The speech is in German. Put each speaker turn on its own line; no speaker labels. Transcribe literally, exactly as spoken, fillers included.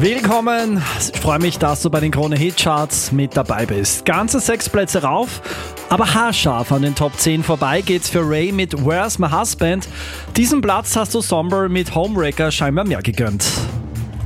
Willkommen, ich freue mich, dass du bei den Krone-Hit-Charts mit dabei bist. Ganze sechs Plätze rauf, aber haarscharf an den Top zehn vorbei geht's für Ray mit Where's My Husband. Diesen Platz hast du Somber mit Homewrecker scheinbar mehr gegönnt.